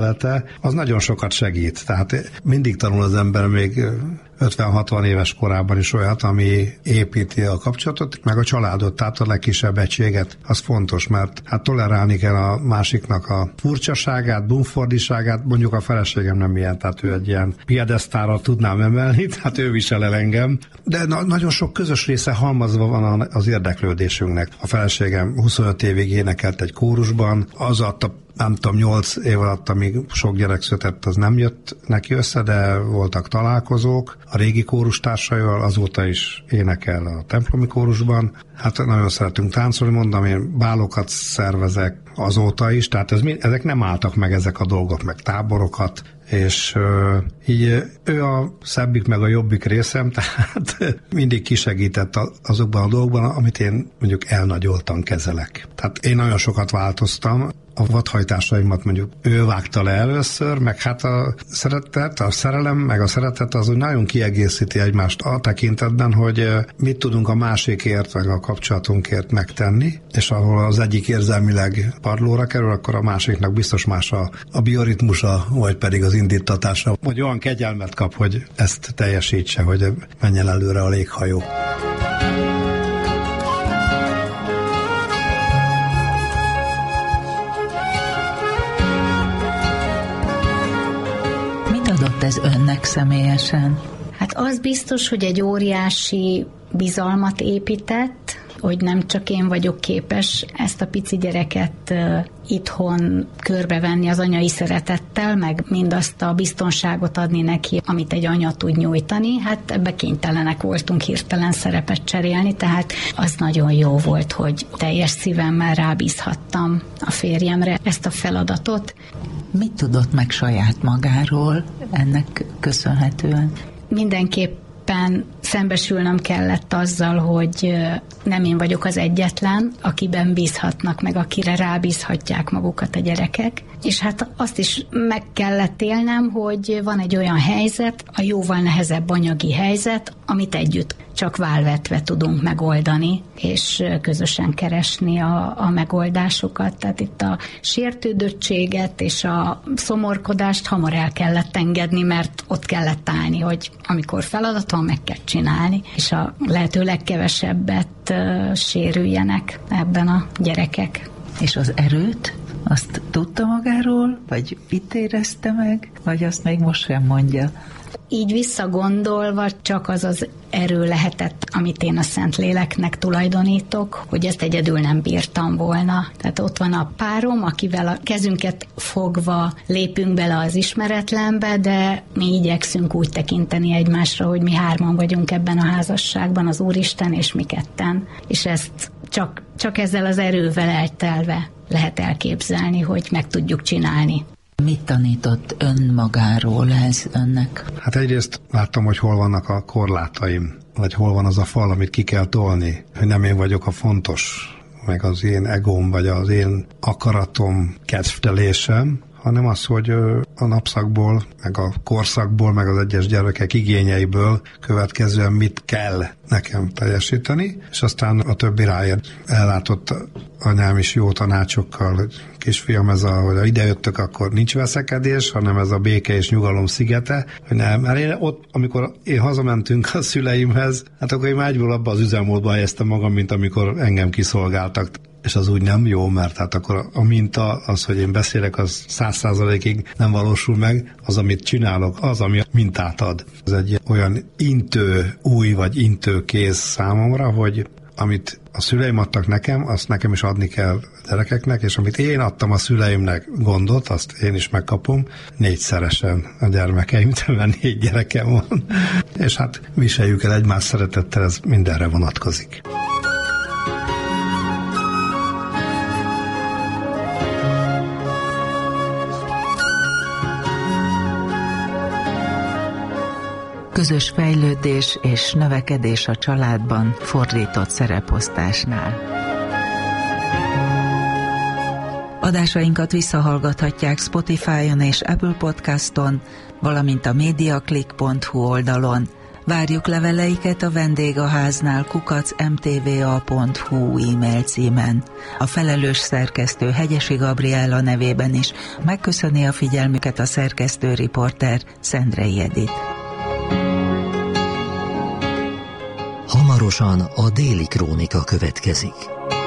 az nagyon sokat segít. Tehát mindig tanul az ember még 50-60 éves korában is olyat, ami építi a kapcsolatot, meg a családot, tehát a legkisebb egységet. Az fontos, mert hát tolerálni kell a másiknak a furcsaságát, bumfordiságát, mondjuk a feleségem nem ilyen, tehát ő egy ilyen piedesztára tudnám emelni, tehát ő visel el engem. De nagyon sok közös része halmazva van az érdeklődésünknek. A feleségem 25 évig énekelt egy kórusban, az adta, nem tudom, 8 év alatt, amíg sok gyerek született, az nem jött neki össze, de voltak találkozók a régi kórustársaival, azóta is énekel a templomi kórusban. Hát nagyon szeretünk táncolni, mondom, én bálokat szervezek azóta is, tehát ezek nem álltak meg, ezek a dolgok, meg táborokat, és így ő a szebbik meg a jobbik részem, tehát mindig kisegített azokban a dolgokban, amit én mondjuk elnagyoltan kezelek. Tehát én nagyon sokat változtam, a vadhajtásaimat mondjuk ő vágta le először, meg hát a szeretet, a szerelem, meg a szeretet az úgy nagyon kiegészíti egymást a tekintetben, hogy mit tudunk a másikért, meg a kapcsolatunkért megtenni, és ahol az egyik érzelmileg padlóra kerül, akkor a másiknak biztos más a bioritmusa, vagy pedig az indítatása, vagy olyan kegyelmet kap, hogy ezt teljesítse, hogy menjen előre a léghajó. Adott ez önnek személyesen? Hát az biztos, hogy egy óriási bizalmat épített, hogy nem csak én vagyok képes ezt a pici gyereket itthon körbevenni az anyai szeretettel, meg mindazt a biztonságot adni neki, amit egy anya tud nyújtani. Hát ebbe kénytelenek voltunk hirtelen szerepet cserélni, tehát az nagyon jó volt, hogy teljes szívemmel rábízhattam a férjemre ezt a feladatot. Mit tudott meg saját magáról ennek köszönhetően? Mindenképpen szembesülnöm kellett azzal, hogy nem én vagyok az egyetlen, akiben bízhatnak, meg akire rábízhatják magukat a gyerekek. És hát azt is meg kellett élnem, hogy van egy olyan helyzet, a jóval nehezebb anyagi helyzet, amit együtt csak válvetve tudunk megoldani, és közösen keresni a megoldásokat. Tehát itt a sértődöttséget és a szomorkodást hamar el kellett engedni, mert ott kellett állni, hogy amikor feladat van, meg kell csinálni, és a lehető legkevesebbet sérüljenek ebben a gyerekek. És az erőt? Azt tudta magáról? Vagy itt érezte meg? Vagy azt még most sem mondja? Így visszagondolva csak az erő lehetett, amit én a Szentléleknek tulajdonítok, hogy ezt egyedül nem bírtam volna. Tehát ott van a párom, akivel a kezünket fogva lépünk bele az ismeretlenbe, de mi igyekszünk úgy tekinteni egymásra, hogy mi hárman vagyunk ebben a házasságban, az Úristen és mi ketten. És ezt csak ezzel az erővel eltelve lehet elképzelni, hogy meg tudjuk csinálni. Mit tanított önmagáról ez önnek? Hát egyrészt láttam, hogy hol vannak a korlátaim, vagy hol van az a fal, amit ki kell tolni, hogy nem én vagyok a fontos, meg az én egóm, vagy az én akaratom, kedvtelésem, hanem az, hogy a napszakból, meg a korszakból, meg az egyes gyerekek igényeiből következően mit kell nekem teljesíteni, és aztán a többi ráért. Ellátott anyám is jó tanácsokkal, hogy kisfiam, hogy ha idejöttök, akkor nincs veszekedés, hanem ez a béke és nyugalom szigete, hogy nem, mert én ott, amikor én hazamentünk a szüleimhez, hát akkor én ágyból abba az üzemmódba helyeztem magam, mint amikor engem kiszolgáltak. És az úgy nem jó, mert hát akkor a minta, az, hogy én beszélek, az 100%-ig nem valósul meg, az, amit csinálok, az, ami mintát ad. Ez egy olyan intő új, vagy intő kéz számomra, hogy amit a szüleim adtak nekem, azt nekem is adni kell a gyerekeknek, és amit én adtam a szüleimnek gondot, azt én is megkapom 4-szeresen a gyermekeimtől, mert 4 gyerekem van. És hát viseljük el egymás szeretettel, ez mindenre vonatkozik. Közös fejlődés és növekedés a családban fordított szereposztásnál. Adásainkat visszahallgathatják Spotify-on és Apple Podcaston, valamint a mediaclick.hu oldalon, Várjuk leveleiket a vendégháznál @mtva.hu e-mail címen. A felelős szerkesztő Hegyesi Gabriella nevében is megköszöni a figyelmüket a szerkesztő riporter Szendrei Edith. Hamarosan a Déli Krónika következik.